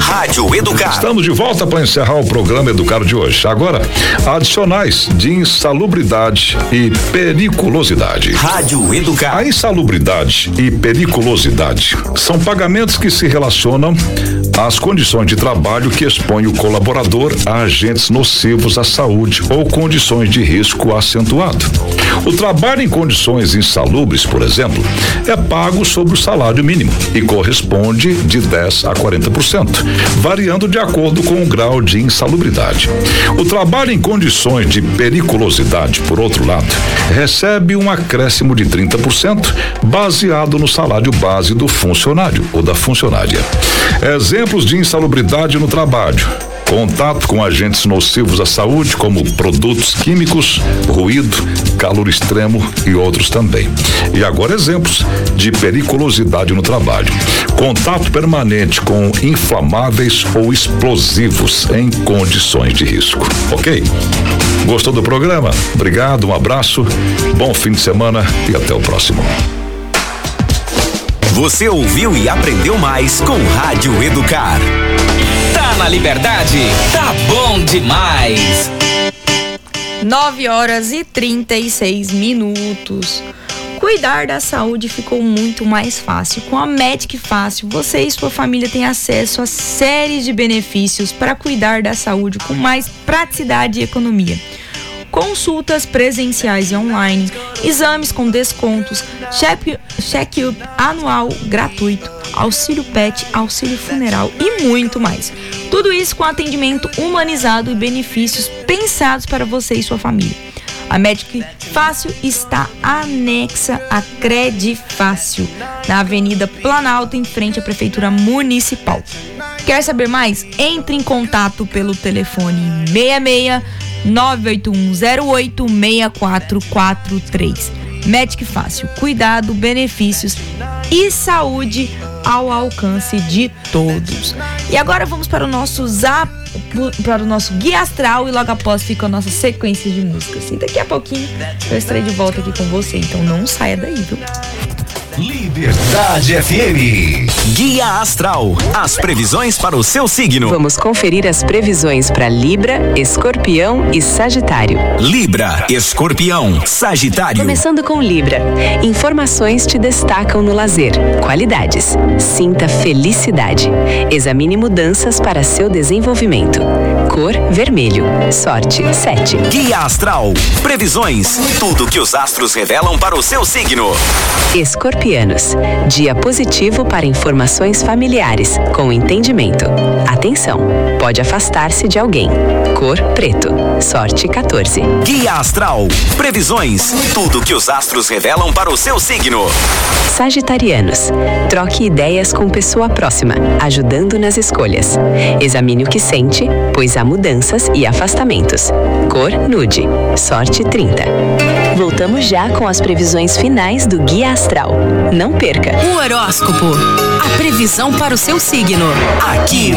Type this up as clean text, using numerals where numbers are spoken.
Rádio Educar. Estamos de volta para encerrar o programa Educar de hoje. Agora, adicionais de insalubridade e periculosidade. Rádio Educar. A insalubridade e periculosidade são pagamentos que se relacionam às condições de trabalho que expõem o colaborador a agentes nocivos à saúde ou condições de risco acentuado. O trabalho em condições insalubres, por exemplo, é pago sobre o salário mínimo e corresponde de 10% a 40%, variando de acordo com o grau de insalubridade. O trabalho em condições de periculosidade, por outro lado, recebe um acréscimo de 30%, baseado no salário base do funcionário ou da funcionária. Exemplos de insalubridade no trabalho: contato com agentes nocivos à saúde, como produtos químicos, ruído, calor extremo e outros também. E agora exemplos de periculosidade no trabalho: contato permanente com inflamáveis ou explosivos em condições de risco. Ok? Gostou do programa? Obrigado, um abraço, bom fim de semana e até o próximo. Você ouviu e aprendeu mais com Rádio Educar. Tá na Liberdade? Tá bom demais! 9h36. Cuidar da saúde ficou muito mais fácil. Com a Medic Fácil, você e sua família têm acesso a séries de benefícios para cuidar da saúde com mais praticidade e economia. Consultas presenciais e online, exames com descontos, check-up anual gratuito, auxílio pet, auxílio funeral e muito mais. Tudo isso com atendimento humanizado e benefícios pensados para você e sua família. A Medic Fácil está anexa à Credifácil, na Avenida Planalto, em frente à Prefeitura Municipal. Quer saber mais? Entre em contato pelo telefone 66-98108-6443. Medic Fácil, cuidado, benefícios e saúde ao alcance de todos. E agora vamos para o nosso para o nosso Guia Astral, e logo após fica a nossa sequência de músicas. E daqui a pouquinho eu estarei de volta aqui com você, então não saia daí, viu? Liberdade FM. Guia Astral. As previsões para o seu signo. Vamos conferir as previsões para Libra, Escorpião e Sagitário. Libra, Escorpião, Sagitário. Começando com Libra. Informações te destacam no lazer. Qualidades. Sinta felicidade. Examine mudanças para seu desenvolvimento. Cor vermelho. Sorte 7. Guia Astral. Previsões. Tudo que os astros revelam para o seu signo. Escorpianos. Dia positivo para informações familiares, com entendimento. Atenção, pode afastar-se de alguém. Cor preto. Sorte 14. Guia Astral. Previsões. Tudo que os astros revelam para o seu signo. Sagitarianos. Troque ideias com pessoa próxima, ajudando nas escolhas. Examine o que sente, pois há mudanças e afastamentos. Cor nude. Sorte 30. Voltamos já com as previsões finais do Guia Astral. Não perca. O horóscopo. A previsão para o seu signo. Aqui